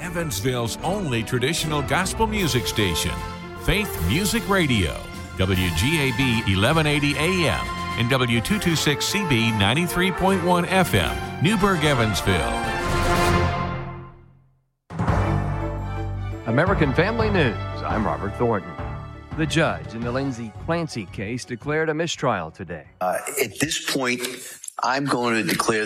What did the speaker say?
Evansville's only traditional gospel music station, Faith Music Radio, WGAB 1180 AM and W226CB 93.1 FM, Newburgh, Evansville. American Family News, I'm Robert Thornton. The judge in the Lindsay Clancy case declared a mistrial today. At this point, I'm going to declare